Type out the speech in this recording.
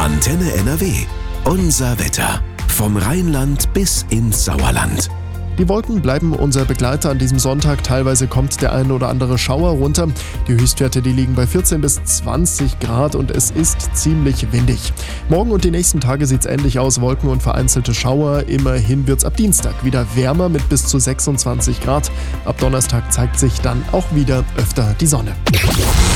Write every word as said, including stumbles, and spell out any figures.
Antenne N R W. Unser Wetter. Vom Rheinland bis ins Sauerland. Die Wolken bleiben unser Begleiter an diesem Sonntag. Teilweise kommt der ein oder andere Schauer runter. Die Höchstwerte, die liegen bei vierzehn bis zwanzig Grad und es ist ziemlich windig. Morgen und die nächsten Tage sieht es ähnlich aus. Wolken und vereinzelte Schauer. Immerhin wird es ab Dienstag wieder wärmer mit bis zu sechsundzwanzig Grad. Ab Donnerstag zeigt sich dann auch wieder öfter die Sonne.